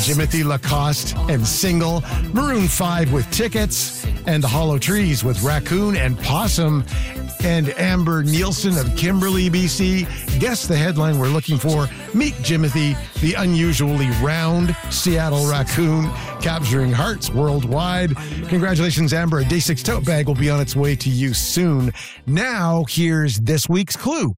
Jimothy Lacoste and Single, Maroon 5 with Tickets, and the Hollow Trees with Raccoon and Possum, and Amber Nielsen of Kimberley, BC. Guess the headline we're looking for. Meet Jimothy, the unusually round Seattle raccoon, capturing hearts worldwide. Congratulations, Amber. A Day 6 tote bag will be on its way to you soon. Now, here's this week's clue.